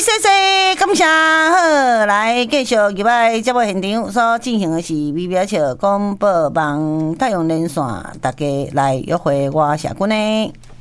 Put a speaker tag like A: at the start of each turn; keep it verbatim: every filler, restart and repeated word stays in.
A: 谢谢，感谢好，来继续入来节目现场所进行的是微表笑广播网太阳连线，大家来约会我社群呢。